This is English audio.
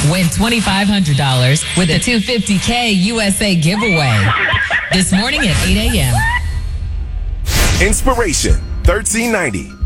Win $2,500 with the $250K USA giveaway. This morning at 8 a.m. Inspiration 1390.